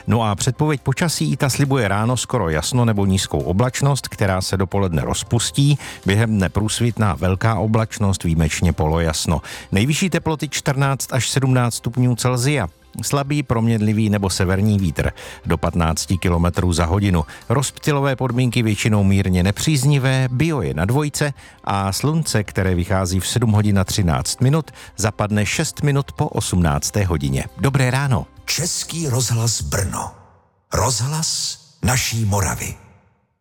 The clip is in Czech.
No a předpověď počasí, ta slibuje ráno skoro jasno nebo nízkou oblačnost, která se dopoledne rozpustí, během dne průsvitná velká oblačnost, výjimečně polojasno. Nejvyšší teploty 14 až 17 stupňů Celsia. Slabý, proměnlivý nebo severní vítr do 15 km za hodinu. Rozptylové podmínky většinou mírně nepříznivé, bio je na 2 a slunce, které vychází v 7 hodin a 13 minut, zapadne 6 minut po 18. hodině. Dobré ráno. Český rozhlas Brno. Rozhlas naší Moravy.